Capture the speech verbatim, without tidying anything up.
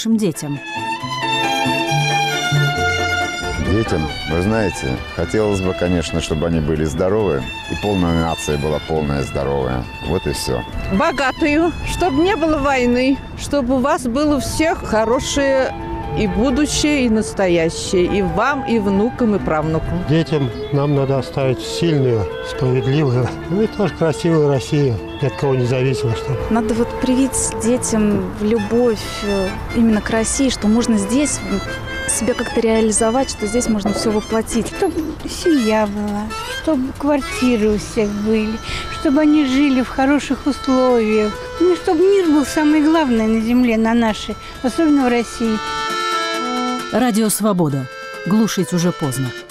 нашим детям. Детям, вы знаете, хотелось бы, конечно, чтобы они были здоровы, и полная нация была полная здоровая. Вот и все. Богатую, чтобы не было войны, чтобы у вас было у всех хорошее и будущее, и настоящее, и вам, и внукам, и правнукам. Детям нам надо оставить сильную, справедливую, ну и тоже красивую Россию, ни от кого не зависимо. Чтобы... Надо вот привить детям любовь именно к России, что можно здесь себя как-то реализовать, что здесь можно все воплотить. Чтобы семья была, чтобы квартиры у всех были, чтобы они жили в хороших условиях. Ну, чтобы мир был самое главное на земле, на нашей, особенно в России. Радио «Свобода». Глушить уже поздно.